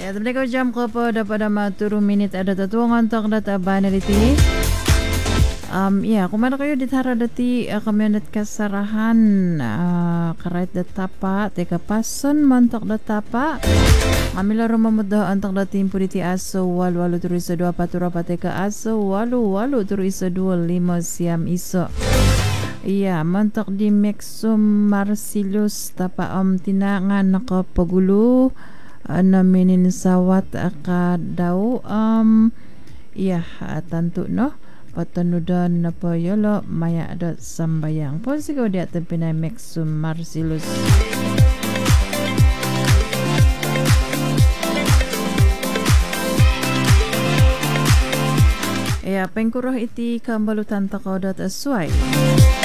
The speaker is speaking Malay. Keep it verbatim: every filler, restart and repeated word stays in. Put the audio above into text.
Ya, tapi kau jam ko po dapat ama turu minit ada tatuangan tak data banaliti. Um, ya, kumana kayo ditara dati uh, kami nat kasarahan uh, karait datapa teka pason mantok datapa kami laro mamudah antak dati impuriti aso walu walu turu isa dua patura pateka aso walu walu turu isa dua lima siam iso. Iya, mantok di Mexum Marcellus tapa om tinangan nakapagulu uh, naminin sawat akadaw um iya tantu no patanudan na po yolo maya ada sambayang po sigaw di atin pinay Mexum Marcellus. Ya, pengkurah iti kambalutan takaw dat asway.